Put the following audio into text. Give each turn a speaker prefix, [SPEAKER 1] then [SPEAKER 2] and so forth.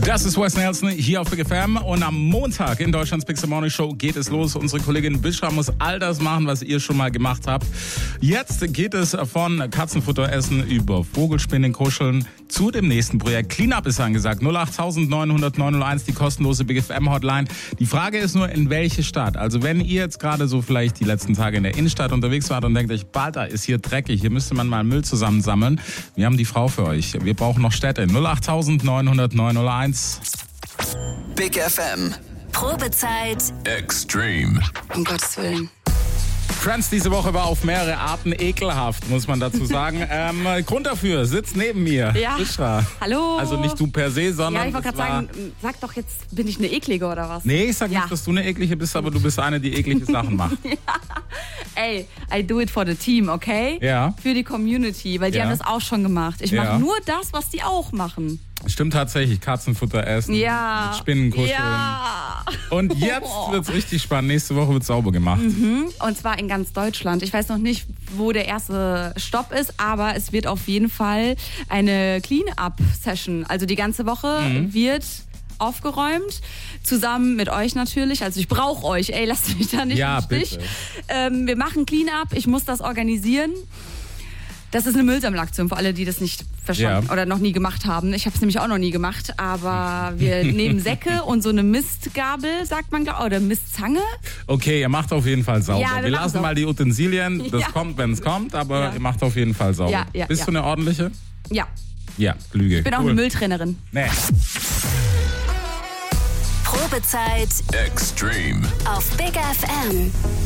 [SPEAKER 1] Das ist Wes Nelson hier auf Big FM und am Montag in Deutschlands Big Morning Show geht es los. Unsere Kollegin Bischa muss all das machen, was ihr schon mal gemacht habt. Jetzt geht es von Katzenfutter essen über Vogelspinning, Kuscheln zu dem nächsten Projekt. Cleanup ist angesagt. 08900 901, die kostenlose Big FM Hotline. Die Frage ist nur, in welche Stadt? Also wenn ihr jetzt gerade so vielleicht die letzten Tage in der Innenstadt unterwegs wart und denkt euch, Balter, ist hier dreckig, hier müsste man mal Müll zusammensammeln. Wir haben die Frau für euch. Wir brauchen noch Städte. 08900 901.
[SPEAKER 2] Big FM.
[SPEAKER 3] Probezeit.
[SPEAKER 2] Extreme.
[SPEAKER 3] Um Gottes Willen.
[SPEAKER 1] Friends diese Woche war auf mehrere Arten ekelhaft, muss man dazu sagen. Grund dafür sitzt neben mir.
[SPEAKER 4] Ja.
[SPEAKER 1] Bischa.
[SPEAKER 4] Hallo.
[SPEAKER 1] Also nicht du per se, sondern
[SPEAKER 4] Ja, ich wollte gerade sagen, sag doch jetzt, bin ich eine Eklige oder was?
[SPEAKER 1] Nee, ich sag nicht, dass du eine Eklige bist, aber du bist eine, die eklige Sachen macht.
[SPEAKER 4] Ey, I do it for the team, okay?
[SPEAKER 1] Ja.
[SPEAKER 4] Für die Community, weil die haben das auch schon gemacht. Ich mache nur das, was die auch machen.
[SPEAKER 1] Stimmt tatsächlich, Katzenfutter essen,
[SPEAKER 4] Ja.
[SPEAKER 1] mit Spinnen kuscheln.
[SPEAKER 4] Ja.
[SPEAKER 1] Und jetzt wird's richtig spannend. Nächste Woche wird sauber gemacht.
[SPEAKER 4] Und zwar in ganz Deutschland. Ich weiß noch nicht, wo der erste Stopp ist, aber es wird auf jeden Fall eine Clean-Up-Session. Also die ganze Woche wird aufgeräumt, zusammen mit euch natürlich. Also ich brauche euch, ey, lasst mich da nicht im Stich.
[SPEAKER 1] Bitte.
[SPEAKER 4] Wir machen Clean-Up, ich muss das organisieren. Das ist eine Müllsammelaktion für alle, die das nicht verstanden oder noch nie gemacht haben. Ich habe es nämlich auch noch nie gemacht, aber wir nehmen Säcke und so eine Mistgabel, sagt man, oder Mistzange.
[SPEAKER 1] Okay, ihr macht auf jeden Fall sauber.
[SPEAKER 4] Ja,
[SPEAKER 1] wir lassen mal die Utensilien, das kommt, wenn es kommt, aber ihr macht auf jeden Fall sauber.
[SPEAKER 4] Ja,
[SPEAKER 1] Bist du eine ordentliche?
[SPEAKER 4] Ja.
[SPEAKER 1] Ja, Lüge.
[SPEAKER 4] Ich bin auch eine Mülltrainerin.
[SPEAKER 1] Nee.
[SPEAKER 3] Probezeit.
[SPEAKER 2] Extreme.
[SPEAKER 3] Auf Big FM.